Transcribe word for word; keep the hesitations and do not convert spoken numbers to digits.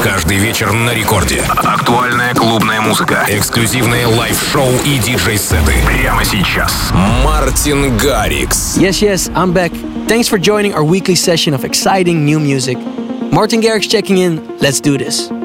Каждый вечер на рекорде. Актуальная клубная музыка, эксклюзивные лайв-шоу и диджей-сеты. Прямо сейчас. Мартин Гаррикс. Yes, yes, I'm back. Thanks for joining our weekly session of exciting new music. Martin Garrix checking in. Let's do this.